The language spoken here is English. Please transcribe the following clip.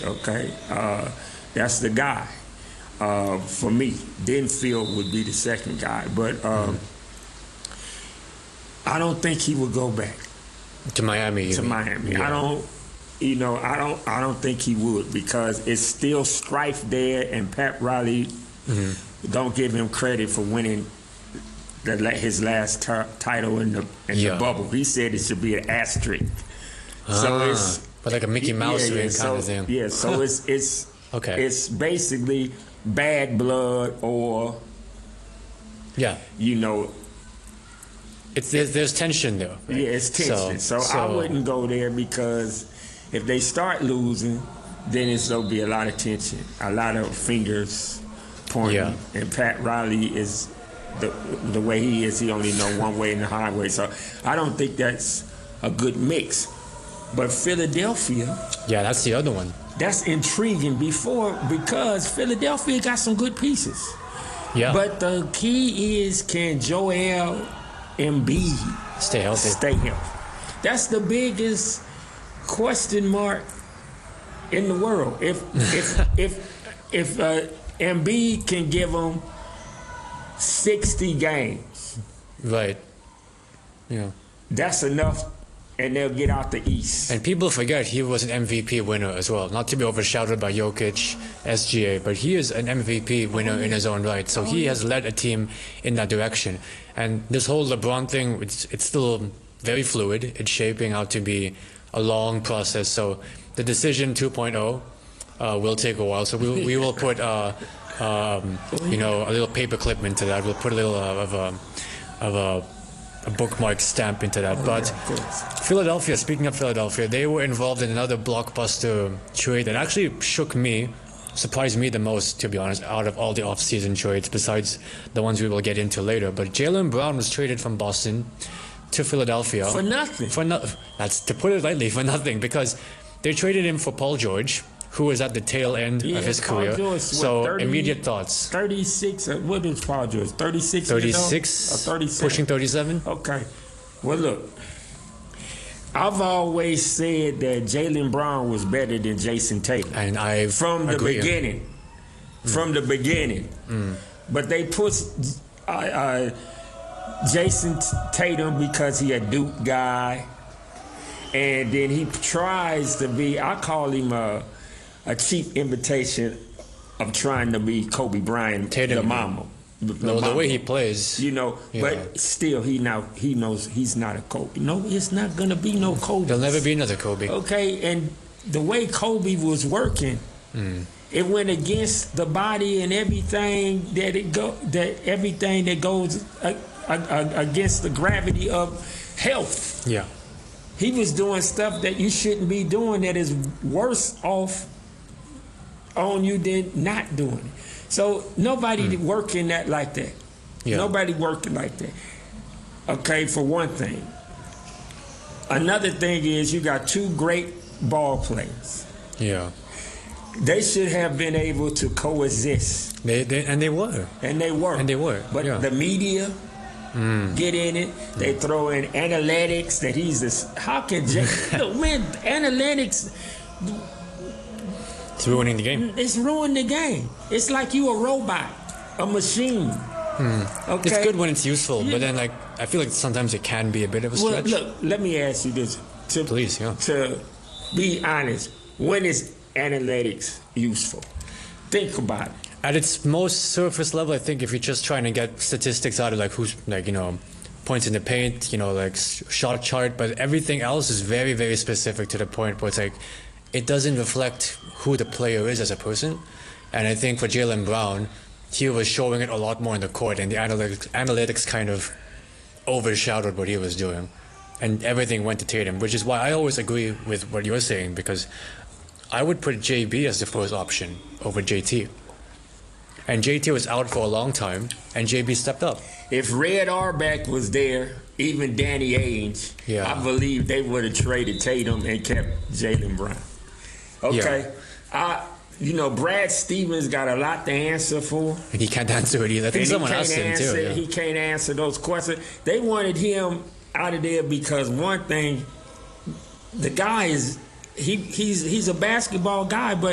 Okay, that's the guy for me. Denfield would be the second guy, but I don't think he would go back to Miami. To Miami, yeah. I don't think he would, because it's still strife there, and Pat Riley don't give him credit for winning his last title in the bubble. He said it should be an asterisk. So it's but like a Mickey Mouse ring kind of thing. Yeah, so it's okay. It's basically bad blood, or there's tension there. Right? Yeah, it's tension. So I wouldn't go there, because if they start losing, then there'll be a lot of tension, a lot of fingers pointing. Yeah. And Pat Riley is the way he is. He only know one way in the highway. So I don't think that's a good mix. But Philadelphia, that's the other one. That's intriguing because Philadelphia got some good pieces. Yeah. But the key is, can Joel Embiid stay healthy? That's the biggest question mark in the world. If Embiid can give them 60 games, right? Yeah, that's enough, and they'll get out the East. And people forget he was an MVP winner as well. Not to be overshadowed by Jokic, SGA, but he is an MVP winner in his own right. So he has led a team in that direction. And this whole LeBron thing, it's still very fluid. It's shaping out to be a long process. So the decision 2.0 will take a while. So we will put a little paper clip into that. We'll put a little of a bookmark stamp into that. But Philadelphia, speaking of Philadelphia, they were involved in another blockbuster trade that actually surprised me the most, to be honest, out of all the off-season trades, besides the ones we will get into later. But Jaylen Brown was traded from Boston to Philadelphia. For nothing. That's, to put it lightly, for nothing, because they traded him for Paul George, who was at the tail end of his career. George, so 30, immediate thoughts. 36, what is Paul George? 36 36, 37? Pushing 37. Okay. Well, look, I've always said that Jaylen Brown was better than Jason Tatum. And I From the beginning. But they put Jason Tatum because he a Duke guy. And then he tries to be, I call him a cheap imitation of trying to be Kobe Bryant, Tatum, the mama. The way he plays, but still, he knows he's not a Kobe. No, it's not gonna be no Kobe. There'll never be another Kobe. Okay, and the way Kobe was working, it went against the body and everything everything that goes against the gravity of health. Yeah, he was doing stuff that you shouldn't be doing, that is worse off on you than not doing it. So nobody working that like that. Yeah. Nobody working like that. Okay, for one thing. Another thing is, you got two great ball players. Yeah. They should have been able to coexist. They were. But the media get in it. They throw in analytics that he's this. How can analytics? It's ruining the game. It's ruining the game. It's like you a robot, a machine. Okay? It's good when it's useful, but then I feel like sometimes it can be a bit of a stretch. Well, look, let me ask you this. Please, To be honest, when is analytics useful? Think about it. At its most surface level, I think if you're just trying to get statistics out of who's points in the paint, shot chart, but everything else is very, very specific to the point where it's it doesn't reflect who the player is as a person. And I think for Jaylen Brown, he was showing it a lot more in the court, and the analytics kind of overshadowed what he was doing. And everything went to Tatum, which is why I always agree with what you're saying, because I would put JB as the first option over JT. And JT was out for a long time, and JB stepped up. If Red Auerbach was there, even Danny Ainge, I believe they would have traded Tatum and kept Jaylen Brown. Okay? Brad Stevens got a lot to answer for. And he can't answer it either. I think someone asked him too. Yeah. He can't answer those questions. They wanted him out of there because, one thing, the guy is, he's a basketball guy, but